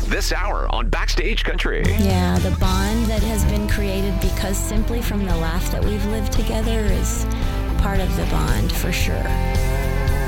this hour on Backstage Country. Yeah, the bond that has been created because simply from the laugh that we've lived together is part of the bond for sure.